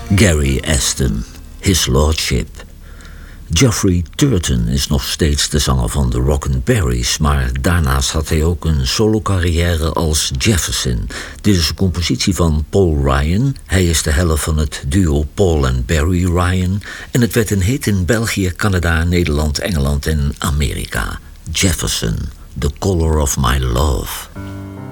Gary Aston, His Lordship. Geoffrey Turton is nog steeds de zanger van de Roddenberrys, maar daarnaast had hij ook een solo-carrière als Jefferson. Dit is een compositie van Paul Ryan. Hij is de helft van het duo Paul en Barry Ryan en het werd een hit in België, Canada, Nederland, Engeland en Amerika. Jefferson, The Color of My Love.